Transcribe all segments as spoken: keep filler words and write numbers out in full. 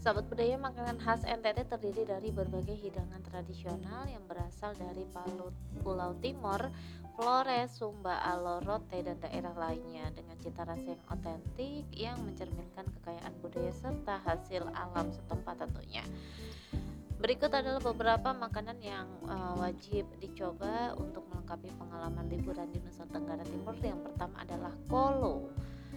Sahabat budaya, makanan khas N T T terdiri dari berbagai hidangan tradisional yang berasal dari Palu, Pulau Timur, Flores, Sumba, Alorote, dan daerah lainnya dengan cita rasa yang otentik yang mencerminkan kekayaan budaya serta hasil alam setempat tentunya. Berikut adalah beberapa makanan yang eh, wajib dicoba untuk melengkapi pengalaman liburan di Nusa Tenggara Timur. Yang pertama adalah kolo.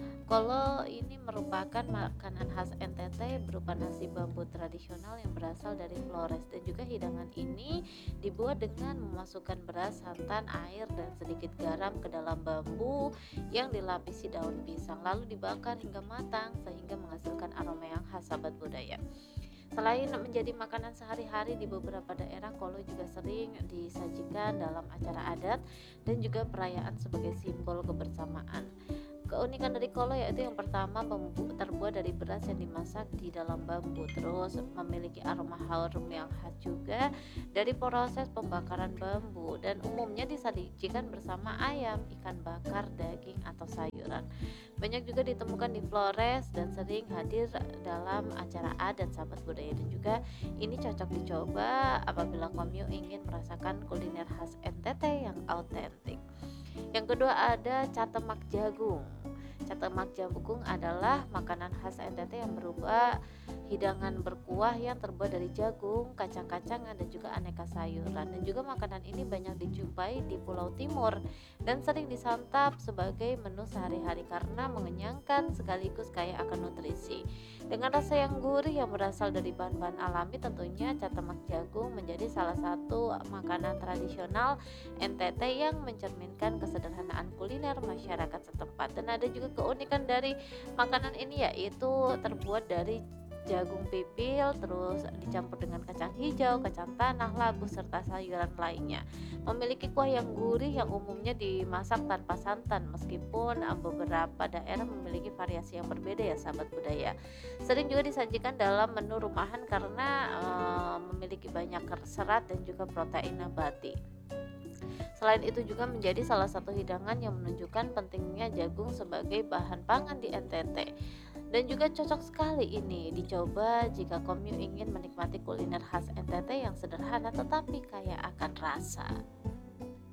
Kolo ini merupakan makanan khas N T T berupa nasi bambu tradisional yang berasal dari Flores, dan juga hidangan ini dibuat dengan memasukkan beras, santan, air, dan sedikit garam ke dalam bambu yang dilapisi daun pisang lalu dibakar hingga matang sehingga menghasilkan aroma yang khas sahabat budaya. Selain menjadi makanan sehari-hari di beberapa daerah, kolo juga sering disajikan dalam acara adat dan juga perayaan sebagai simbol kebersamaan. Keunikan dari kolo yaitu yang pertama, bambu terbuat dari beras yang dimasak di dalam bambu, terus memiliki aroma harum yang khas juga dari proses pembakaran bambu, dan umumnya disajikan bersama ayam, ikan bakar, daging, atau sayuran. Banyak juga ditemukan di Flores dan sering hadir dalam acara adat sahabat budaya, dan juga ini cocok dicoba apabila kamu ingin merasakan kuliner khas N T T yang autentik. Yang kedua ada catemak jagung. Catemak jagung adalah makanan khas N T T yang berupa hidangan berkuah yang terbuat dari jagung, kacang-kacangan, dan juga aneka sayuran. Dan juga makanan ini banyak dijumpai di Pulau Timur dan sering disantap sebagai menu sehari-hari karena mengenyangkan sekaligus kaya akan nutrisi. Dengan rasa yang gurih yang berasal dari bahan-bahan alami, tentunya catemak jagung menjadi salah satu makanan tradisional N T T yang mencerminkan kesederhanaan kuliner masyarakat setempat. Dan ada juga keunikan dari makanan ini yaitu terbuat dari jagung pipil, terus dicampur dengan kacang hijau, kacang tanah, labu, serta sayuran lainnya. Memiliki kuah yang gurih yang umumnya dimasak tanpa santan, meskipun beberapa daerah memiliki variasi yang berbeda ya sahabat budaya. Sering juga disajikan dalam menu rumahan karena e, memiliki banyak serat dan juga protein nabati. Selain itu juga menjadi salah satu hidangan yang menunjukkan pentingnya jagung sebagai bahan pangan di N T T. Dan juga cocok sekali ini dicoba jika kamu ingin menikmati kuliner khas N T T yang sederhana tetapi kaya akan rasa.